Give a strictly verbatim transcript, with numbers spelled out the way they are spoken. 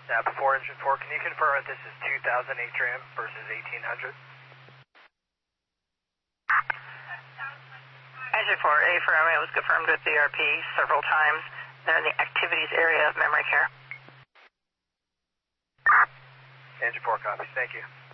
Now, before engine four, can you confirm if this is two thousand eight tram versus eighteen hundred? Engine four, A for Romeo was confirmed with B R P several times. They're in the activities area of memory care. Engine four copies. Thank you.